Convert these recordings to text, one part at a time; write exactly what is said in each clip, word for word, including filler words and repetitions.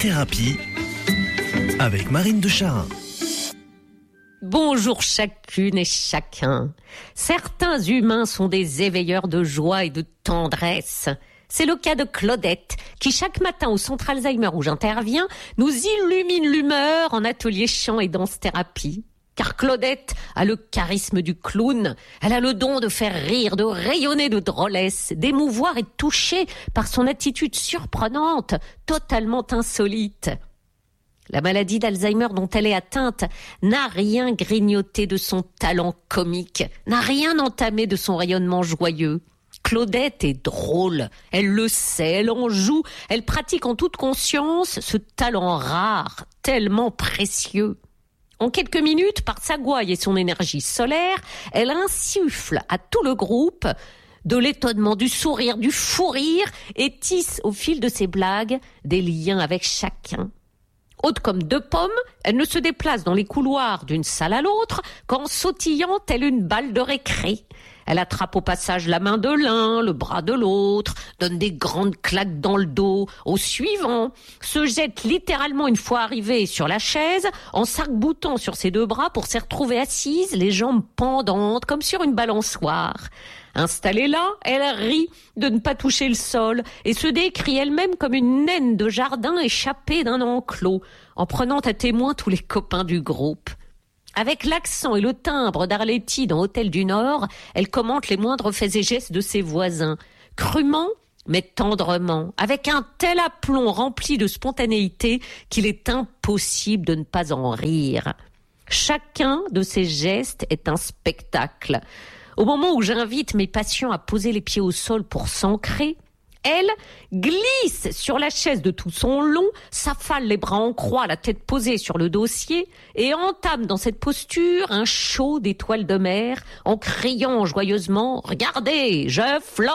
thérapie avec Marine de Charin. Bonjour chacune et chacun. Certains humains sont des éveilleurs de joie et de tendresse. C'est le cas de Claudette, qui chaque matin au centre Alzheimer où j'interviens, nous illumine l'humeur en atelier chant et danse-thérapie. Car Claudette a le charisme du clown, elle a le don de faire rire, de rayonner de drôlesse, d'émouvoir et de toucher par son attitude surprenante, totalement insolite. La maladie d'Alzheimer dont elle est atteinte n'a rien grignoté de son talent comique, n'a rien entamé de son rayonnement joyeux. Claudette est drôle, elle le sait, elle en joue, elle pratique en toute conscience ce talent rare, tellement précieux. En quelques minutes, par sa gouaille et son énergie solaire, elle insuffle à tout le groupe de l'étonnement, du sourire, du fou rire et tisse au fil de ses blagues des liens avec chacun. Haute comme deux pommes, elle ne se déplace dans les couloirs d'une salle à l'autre qu'en sautillant telle une balle de récré. Elle attrape au passage la main de l'un, le bras de l'autre, donne des grandes claques dans le dos au suivant, se jette littéralement une fois arrivée sur la chaise, en s'arc-boutant sur ses deux bras pour s'y retrouver assise, les jambes pendantes comme sur une balançoire. Installée là, elle rit de ne pas toucher le sol et se décrit elle-même comme une naine de jardin échappée d'un enclos, en prenant à témoin tous les copains du groupe. Avec l'accent et le timbre d'Arletty dans Hôtel du Nord, elle commente les moindres faits et gestes de ses voisins, crûment mais tendrement, avec un tel aplomb rempli de spontanéité qu'il est impossible de ne pas en rire. Chacun de ses gestes est un spectacle. Au moment où j'invite mes patients à poser les pieds au sol pour s'ancrer, elle glisse sur la chaise de tout son long, s'affale les bras en croix, la tête posée sur le dossier et entame dans cette posture un show d'étoiles de mer en criant joyeusement « Regardez, je flotte !»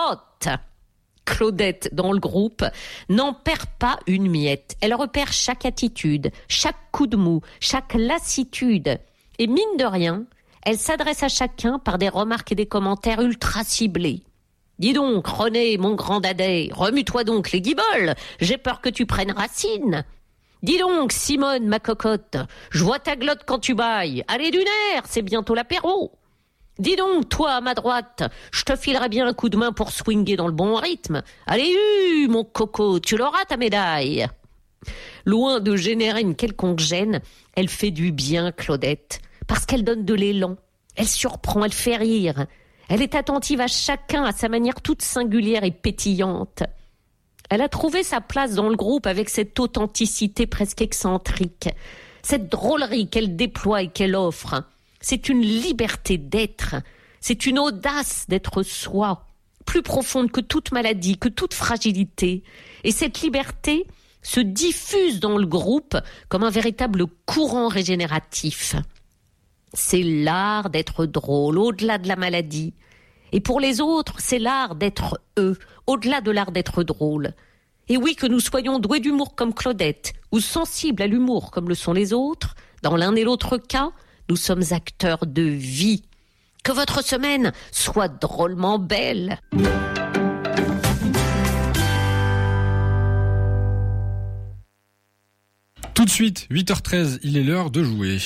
Claudette, dans le groupe, n'en perd pas une miette. Elle repère chaque attitude, chaque coup de mou, chaque lassitude. Et mine de rien, elle s'adresse à chacun par des remarques et des commentaires ultra ciblés. « Dis donc, René, mon grand dadais, remue-toi donc les guiboles, j'ai peur que tu prennes racine. Dis donc, Simone, ma cocotte, je vois ta glotte quand tu bailles, allez du nerf, c'est bientôt l'apéro. Dis donc, toi, à ma droite, je te filerai bien un coup de main pour swinger dans le bon rythme. Allez, hu, mon coco, tu l'auras ta médaille. » Loin de générer une quelconque gêne, elle fait du bien, Claudette, parce qu'elle donne de l'élan, elle surprend, elle fait rire. Elle est attentive à chacun à sa manière toute singulière et pétillante. Elle a trouvé sa place dans le groupe avec cette authenticité presque excentrique, cette drôlerie qu'elle déploie et qu'elle offre. C'est une liberté d'être, c'est une audace d'être soi, plus profonde que toute maladie, que toute fragilité. Et cette liberté se diffuse dans le groupe comme un véritable courant régénératif. C'est l'art d'être drôle, au-delà de la maladie. Et pour les autres, c'est l'art d'être eux, au-delà de l'art d'être drôle. Et oui, que nous soyons doués d'humour comme Claudette, ou sensibles à l'humour comme le sont les autres, dans l'un et l'autre cas, nous sommes acteurs de vie. Que votre semaine soit drôlement belle. Tout de suite, huit heures treize, il est l'heure de jouer.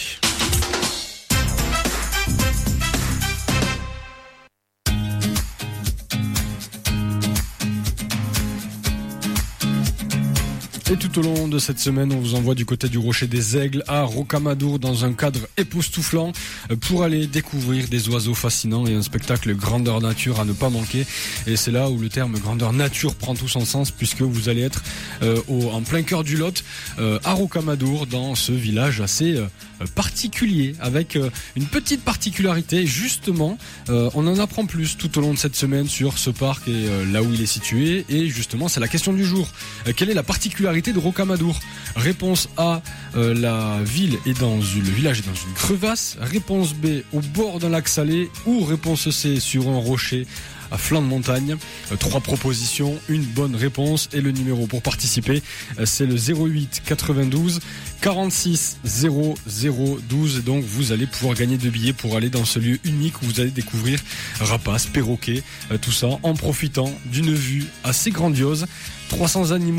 Et tout au long de cette semaine, on vous envoie du côté du Rocher des Aigles à Rocamadour dans un cadre époustouflant pour aller découvrir des oiseaux fascinants et un spectacle grandeur nature à ne pas manquer. Et c'est là où le terme grandeur nature prend tout son sens, puisque vous allez être euh, au, en plein cœur du Lot euh, à Rocamadour, dans ce village assez euh, particulier, avec euh, une petite particularité. Justement, euh, on en apprend plus tout au long de cette semaine sur ce parc et euh, là où il est situé. Et justement, c'est la question du jour. Euh, quelle est la particularité de Rocamadour? Réponse A, euh, la ville est dans une, le village est dans une crevasse. Réponse B, au bord d'un lac salé. Ou réponse C, sur un rocher à flanc de montagne. Euh, trois propositions, une bonne réponse. Et le numéro pour participer, euh, c'est le zéro huit quatre-vingt-douze quarante-six zéro zéro douze. Donc vous allez pouvoir gagner deux billets pour aller dans ce lieu unique où vous allez découvrir rapaces, perroquets, euh, tout ça en profitant d'une vue assez grandiose. trois cents animaux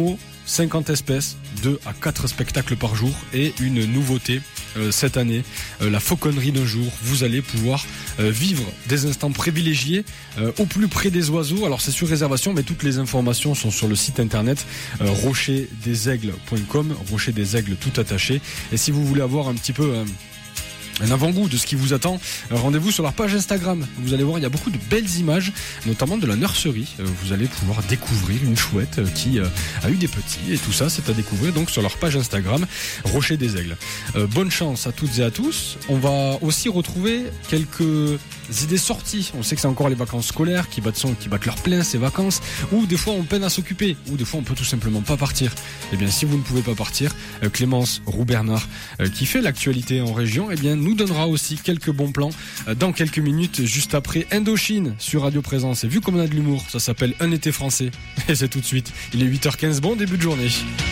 cinquante espèces, deux à quatre spectacles par jour et une nouveauté euh, cette année, euh, la fauconnerie d'un jour. Vous allez pouvoir euh, vivre des instants privilégiés euh, au plus près des oiseaux. Alors c'est sur réservation, mais toutes les informations sont sur le site internet euh, rocher des aigles point com, rocher des aigles tout attaché. Et si vous voulez avoir un petit peu... Euh, un avant-goût de ce qui vous attend, rendez-vous sur leur page Instagram. Vous allez voir, il y a beaucoup de belles images, notamment de la nurserie. Vous allez pouvoir découvrir une chouette qui a eu des petits et tout ça, c'est à découvrir donc sur leur page Instagram, Rocher des Aigles. Euh, bonne chance à toutes et à tous. On va aussi retrouver quelques idées sorties. On sait que c'est encore les vacances scolaires qui battent, son, qui battent leur plein ces vacances, ou des fois on peine à s'occuper, ou des fois on peut tout simplement pas partir. Eh bien, si vous ne pouvez pas partir, euh, Clémence Roux-Bernard, euh, qui fait l'actualité en région, eh bien nous donnera aussi quelques bons plans euh, dans quelques minutes, juste après Indochine sur Radio Présence. Et vu comme on a de l'humour, ça s'appelle Un été français. Et c'est tout de suite. Il est huit heures quinze, bon début de journée.